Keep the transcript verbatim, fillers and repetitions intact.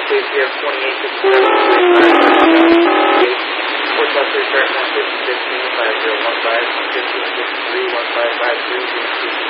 K C F twenty-eight fifty-seven, Fort Buster, start one fifty, fifteen, five zero one five, fifteen, fifty-three, one five five two,